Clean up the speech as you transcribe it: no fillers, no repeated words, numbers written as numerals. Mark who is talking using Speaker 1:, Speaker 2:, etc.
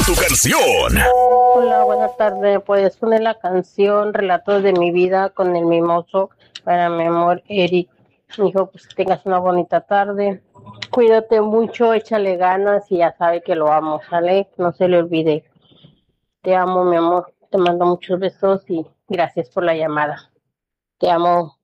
Speaker 1: tu canción.
Speaker 2: Hola, buenas tardes. Puedes poner la canción Relatos de mi vida con el mimoso para mi amor Eric. Hijo, pues que tengas una bonita tarde. Cuídate mucho, échale ganas y ya sabe que lo amo, ¿sale? No se le olvide. Te amo, mi amor. Te mando muchos besos y gracias por la llamada. Te amo.